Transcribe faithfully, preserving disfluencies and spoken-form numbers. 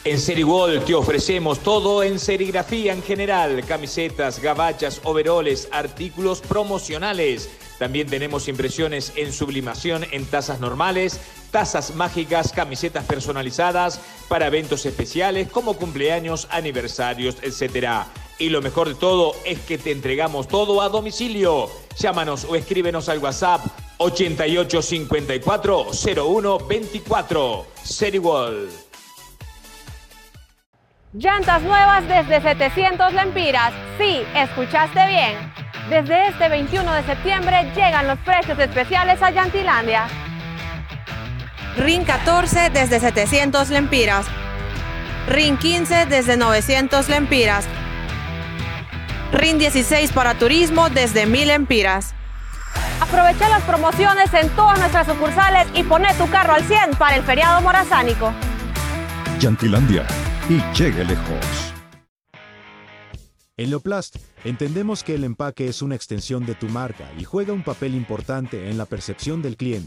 En Serigol te ofrecemos todo en serigrafía en general, camisetas, gabachas, overoles, artículos promocionales. También tenemos impresiones en sublimación en tazas normales, tazas mágicas, camisetas personalizadas para eventos especiales como cumpleaños, aniversarios, etcétera. Y lo mejor de todo es que te entregamos todo a domicilio. Llámanos o escríbenos al WhatsApp ochenta y ocho cincuenta y cuatro cero uno veinticuatro. Serigol. Llantas nuevas desde setecientos lempiras. Sí, escuchaste bien. Desde este veintiuno de septiembre llegan los precios especiales a Llantilandia. R I N catorce desde setecientos lempiras. R I N quince desde novecientos lempiras. R I N dieciséis para turismo desde mil lempiras. Aprovecha las promociones en todas nuestras sucursales y poné tu carro al cien para el feriado morazánico. Llantilandia. Y llegue lejos. En Leoplast, entendemos que el empaque es una extensión de tu marca y juega un papel importante en la percepción del cliente.